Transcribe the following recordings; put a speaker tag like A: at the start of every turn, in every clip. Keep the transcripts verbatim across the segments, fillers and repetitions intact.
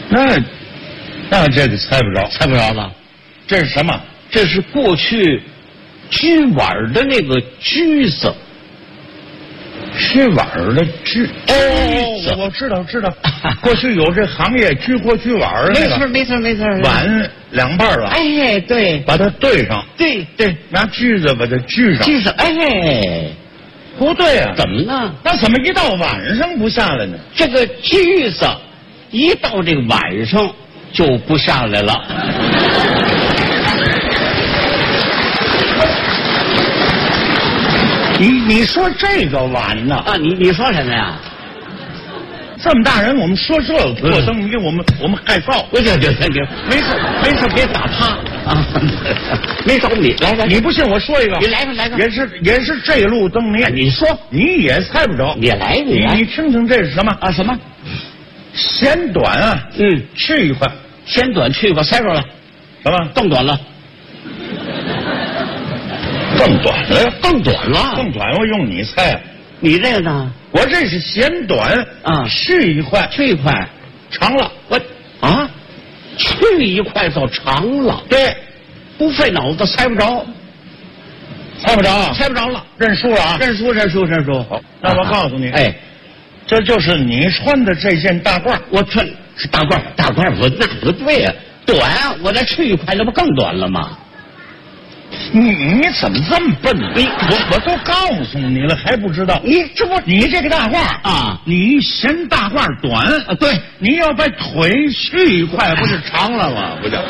A: 那那这个猜不着，
B: 猜不着了。
A: 这是什么？
B: 这是过去居碗的那个居字。
A: 居碗的居
B: 哦，
A: 我知道知道，过去有这行业居锅居碗，
B: 没错没错没错，
A: 碗两半了，
B: 哎对，
A: 把它对上，
B: 对对，
A: 拿锯子把它锯上，
B: 锯上，哎，
A: 不对啊，
B: 怎么了？
A: 那怎么一到晚上不下来呢？
B: 这个锯子一到这个晚上就不下来了。
A: 你你说这个碗呢？
B: 啊，你你说什么呀？
A: 这么大人，我们说这个破灯谜，我们我们害臊。
B: 我这这这没事没事，别打他啊！没找你，来来，
A: 你不信我说一个，
B: 你来吧来吧，
A: 也是也是这路灯谜，
B: 你说
A: 你也猜不着，
B: 你来你来，
A: 你听听这是什么
B: 啊？什么？
A: 嫌短啊，
B: 嗯，
A: 去一块，
B: 嫌短去一块，猜着了，
A: 什么？
B: 更短了。
A: 更短了，
B: 更短了，
A: 更短，我用你猜。
B: 你这个呢？
A: 我这是嫌短
B: 啊，
A: 去一块，
B: 去一块，
A: 长了。
B: 我啊，去一块就长了。
A: 对，
B: 不费脑子猜不着，
A: 猜不着，
B: 猜不着了。
A: 认输了啊！
B: 认输，认输，认输。
A: 好，那我告诉你，
B: 哎，
A: 这就是你穿的这件大褂。
B: 我穿是大褂，大褂我那不对呀，短，我再去一块，那不更短了吗？
A: 你你怎么这么笨呢？你我我都告诉你了，还不知道？你这不你这个大褂
B: 啊，
A: 你嫌大褂短
B: 啊？对，
A: 你要把腿去一块，不是长了吗？不就？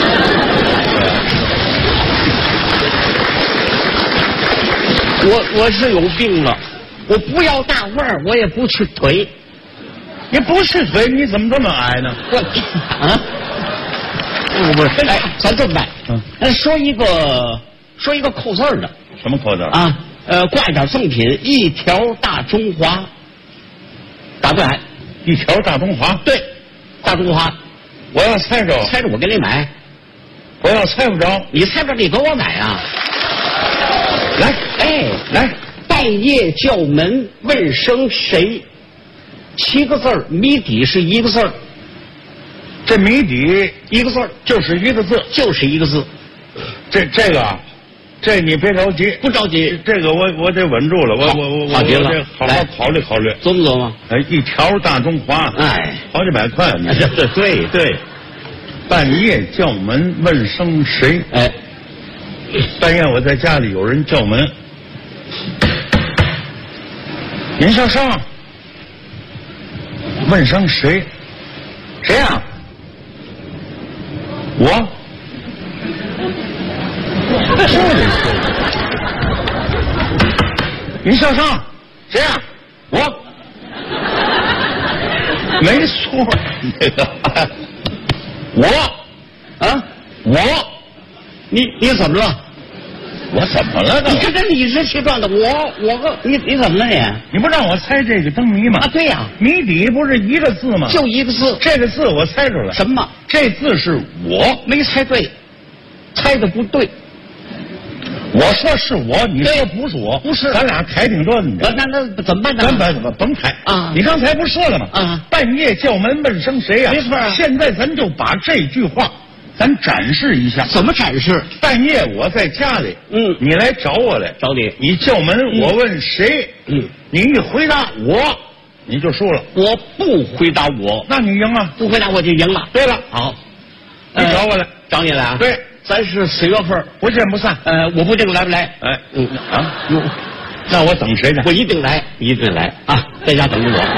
B: 我我是有病了，我不要大褂，我也不去腿。
A: 你不去腿，你怎么这么矮呢？
B: 我啊。不不是，哎，咱这么办，嗯，说一个说一个扣字儿的，
A: 什么扣字
B: 啊？呃，挂一点赠品，一条大中华，打对，
A: 一条大中华，
B: 对，大中华，
A: 我要猜着，
B: 猜着我给你买，
A: 我要猜不着，
B: 你猜着你给我买啊！
A: 来，
B: 哎，
A: 来，
B: 半夜叫门问声谁？七个字儿，谜底是一个字儿。
A: 这谜底
B: 一个字
A: 就是一个字，
B: 就是一个字。
A: 这这个，这你别着急，
B: 不着急。
A: 这个我我得稳住了，我我我我
B: 好极了，
A: 好好考虑考虑，
B: 琢磨琢磨。
A: 哎，一条大中华，
B: 哎，
A: 好几百块，你
B: 对对对。
A: 半夜叫门问声谁？
B: 哎，
A: 半夜我在家里有人叫门，您先上，问声谁？谁呀、啊？我，这是您向上，谁呀、啊？我，没错，那个我
B: 啊，
A: 我，
B: 你你怎么了？
A: 我怎么了呢？
B: 你这这理直气壮的，我我个你你怎么了你？
A: 你不让我猜这个灯谜吗？
B: 啊，对呀、啊，
A: 谜底不是一个字吗？
B: 就一个字，
A: 这个字我猜出来。
B: 什么？
A: 这字是我，
B: 没猜对，猜的不对。
A: 我说是我，你说不是我，
B: 不是，
A: 咱俩抬挺多。
B: 那那那怎么办呢？
A: 咱甭甭抬
B: 啊！
A: 你刚才不是说了吗？
B: 啊！
A: 半夜叫门问声谁呀、啊？
B: 没错啊。
A: 现在咱就把这句话。咱展示一下，
B: 怎么展示？
A: 半夜我在家里，
B: 嗯，
A: 你来找我来，
B: 找你，
A: 你叫门，嗯、我问谁，
B: 嗯，
A: 你一回答我，你就输了。
B: 我不回答我，
A: 那你赢了，
B: 不回答我就赢了。
A: 对了，
B: 好，
A: 你找我来，
B: 呃、找你来啊？
A: 对，
B: 咱是四月份，
A: 不见不散。
B: 呃，我不定来不来，
A: 哎，
B: 嗯
A: 啊，哟，那我等谁呢？
B: 我一定来，一定来啊，在家等着我。